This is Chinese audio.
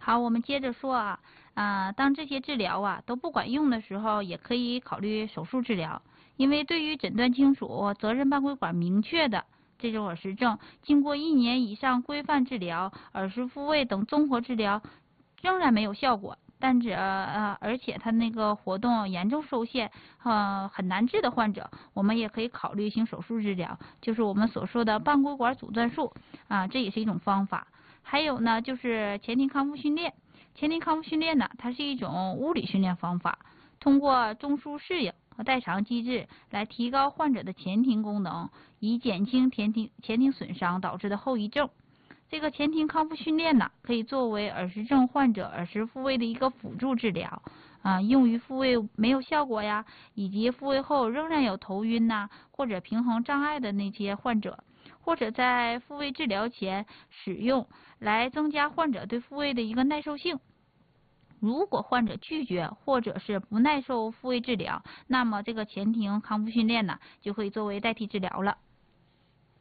好，我们接着说当这些治疗都不管用的时候，也可以考虑手术治疗。因为对于诊断清楚、责任半规管明确的这种耳石症，经过1年以上规范治疗、耳石复位等综合治疗，仍然没有效果，而且他那个活动严重受限，很难治的患者，我们也可以考虑行手术治疗，就是我们所说的半规管阻断术这也是一种方法。还有呢，就是前庭康复训练。前庭康复训练呢，它是一种物理训练方法，通过中枢适应和代偿机制来提高患者的前庭功能，以减轻前庭损伤导致的后遗症。这个前庭康复训练呢，可以作为耳石症患者耳石复位的一个辅助治疗用于复位没有效果呀，以及复位后仍然有头晕或者平衡障碍的那些患者，或者在复位治疗前使用，来增加患者对复位的一个耐受性。如果患者拒绝或者是不耐受复位治疗，那么这个前庭康复训练呢，就可以作为代替治疗了。